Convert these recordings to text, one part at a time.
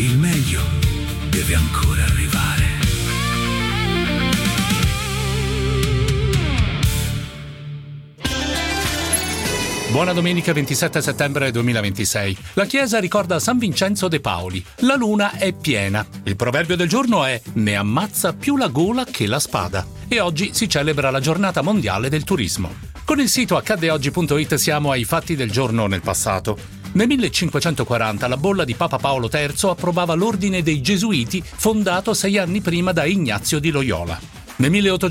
Il meglio deve ancora arrivare. Buona domenica 27 settembre 2026. La Chiesa ricorda San Vincenzo de Paoli. La luna è piena. Il proverbio del giorno è: ne ammazza più la gola che la spada. E oggi si celebra la giornata mondiale del turismo. Con il sito accaddeoggi.it siamo ai fatti del giorno nel passato. Nel 1540 la bolla di Papa Paolo III approvava l'ordine dei Gesuiti, fondato 6 anni prima da Ignazio di Loyola. Nel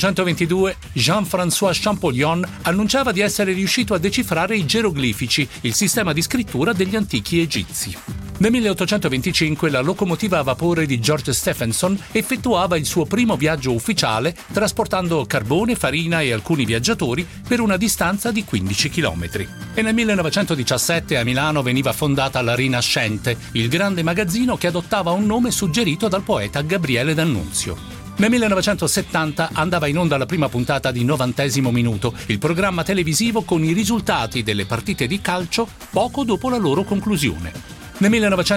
1822 Jean-François Champollion annunciava di essere riuscito a decifrare i geroglifici, il sistema di scrittura degli antichi egizi. Nel 1825 la locomotiva a vapore di George Stephenson effettuava il suo primo viaggio ufficiale trasportando carbone, farina e alcuni viaggiatori per una distanza di 15 km. E nel 1917 a Milano veniva fondata la Rinascente, il grande magazzino che adottava un nome suggerito dal poeta Gabriele D'Annunzio. Nel 1970 andava in onda la prima puntata di 90° minuto, il programma televisivo con i risultati delle partite di calcio poco dopo la loro conclusione. Nel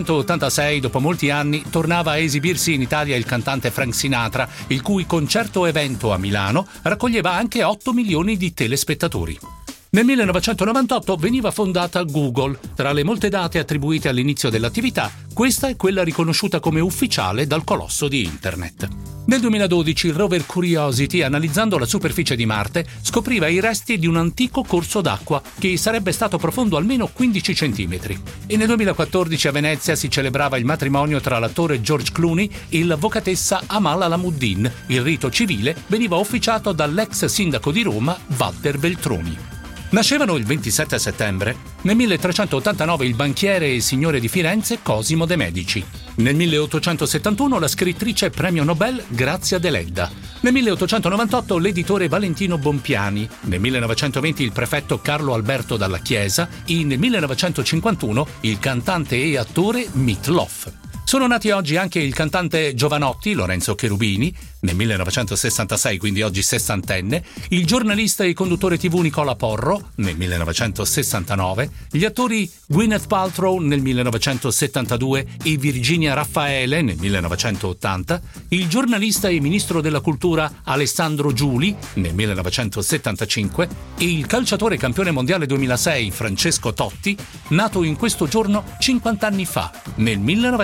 1986, dopo molti anni, tornava a esibirsi in Italia il cantante Frank Sinatra, il cui concerto evento a Milano raccoglieva anche 8 milioni di telespettatori. Nel 1998 veniva fondata Google. Tra le molte date attribuite all'inizio dell'attività, questa è quella riconosciuta come ufficiale dal colosso di Internet. Nel 2012 il rover Curiosity, analizzando la superficie di Marte, scopriva i resti di un antico corso d'acqua che sarebbe stato profondo almeno 15 cm. E nel 2014 a Venezia si celebrava il matrimonio tra l'attore George Clooney e l'avvocatessa Amal Alamuddin. Il rito civile veniva officiato dall'ex sindaco di Roma Walter Veltroni. Nascevano il 27 settembre, nel 1389 il banchiere e signore di Firenze Cosimo de' Medici. Nel 1871 la scrittrice premio Nobel Grazia Deledda. Nel 1898 l'editore Valentino Bompiani. Nel 1920 il prefetto Carlo Alberto Dalla Chiesa e nel 1951 il cantante e attore Meat Loaf. Sono nati oggi anche il cantante Giovanotti, Lorenzo Cherubini, nel 1966, quindi oggi sessantenne, il giornalista e conduttore TV Nicola Porro, nel 1969, gli attori Gwyneth Paltrow nel 1972 e Virginia Raffaele nel 1980, il giornalista e ministro della cultura Alessandro Giuli nel 1975 e il calciatore campione mondiale 2006 Francesco Totti, nato in questo giorno 50 anni fa, nel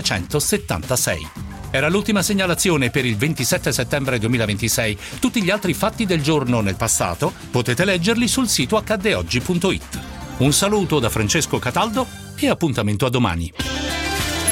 1976. Era l'ultima segnalazione per il 27 settembre 2026. Tutti gli altri fatti del giorno nel passato potete leggerli sul sito accaddeoggi.it. Un saluto da Francesco Cataldo e appuntamento a domani.